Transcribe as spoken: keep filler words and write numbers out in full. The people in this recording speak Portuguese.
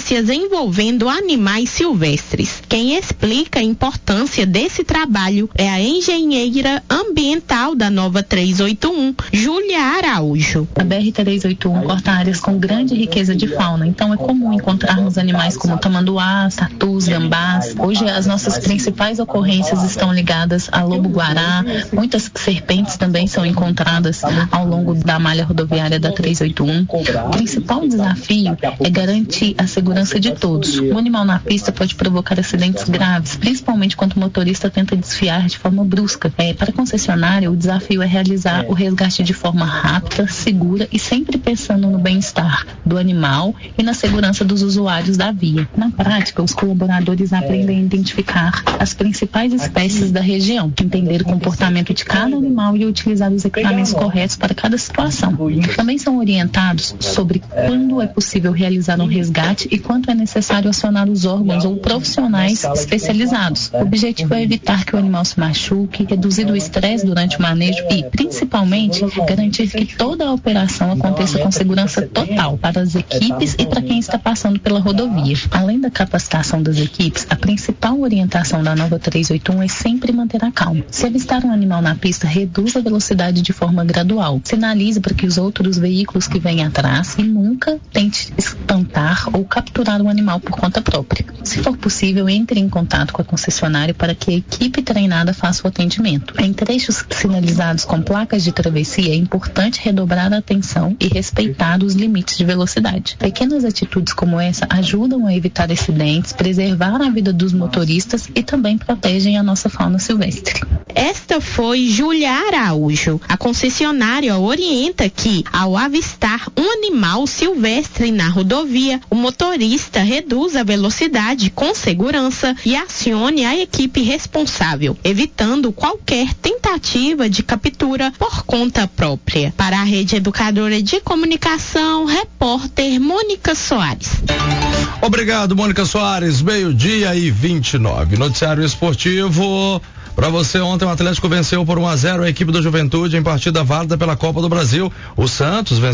ocorrências envolvendo animais silvestres. Quem explica a importância desse trabalho é a engenheira ambiental da Nova trezentos e oitenta e um, Júlia Araújo. A B R trezentos e oitenta e um corta áreas com grande riqueza de fauna, então é comum encontrarmos animais como tamanduás, tatus, gambás. Hoje as nossas principais ocorrências estão ligadas a lobo-guará, muitas serpentes também são encontradas ao longo da malha rodoviária da trezentos e oitenta e um. O principal desafio é garantir a segurança de todos. O animal na pista pode provocar acidentes graves, principalmente quando o motorista tenta desviar de forma brusca. É, para a concessionária, o desafio é realizar o resgate de forma rápida, segura e sempre pensando no bem-estar do animal e na segurança dos usuários da via. Na prática, os colaboradores aprendem a identificar as principais espécies da região, entender o comportamento de cada animal e utilizar os equipamentos corretos para cada situação. Também são orientados sobre quando é possível realizar um resgate e quanto é necessário acionar os órgãos ou profissionais especializados. O objetivo é evitar que o animal se machuque, reduzir o estresse durante o manejo e, principalmente, garantir que toda a operação aconteça com segurança total para as equipes e para quem está passando pela rodovia. Além da capacitação das equipes, a principal orientação da Nova trezentos e oitenta e um é sempre manter a calma. Se avistar um animal na pista, reduza a velocidade de forma gradual. Sinalize para que os outros veículos que vêm atrás e nunca tente espantar ou capturar um animal por conta própria. Se for possível, entre em contato com a concessionária para que a equipe treinada faça o atendimento. Em trechos sinalizados com placas de travessia, é importante redobrar a atenção e respeitar os limites de velocidade. Pequenas atitudes como essa ajudam a evitar acidentes, preservar a vida dos motoristas e também protegem a nossa fauna silvestre. Esta foi Júlia Araújo. A concessionária orienta que, ao avistar um animal silvestre na rodovia, o motorista reduza a velocidade com segurança e acione a equipe responsável, evitando qualquer tentativa de captura por conta própria. Para a Rede Educadora de Comunicação, repórter Mônica Soares. Obrigado, Mônica Soares. Meio-dia e vinte e nove. Noticiário esportivo. Para você, ontem o Atlético venceu por um a zero a equipe do Juventude em partida válida pela Copa do Brasil. O Santos venceu